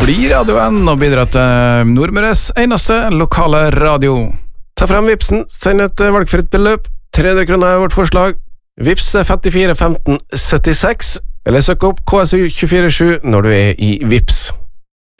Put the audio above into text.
blir radioen og bidrar til Nordmøres eneste lokale radio. Ta frem Vipsen, send et valgfritt beløp. 300 kroner er vårt forslag. Vips 54 15 76, eller søk opp KSU 247 når du er i Vips.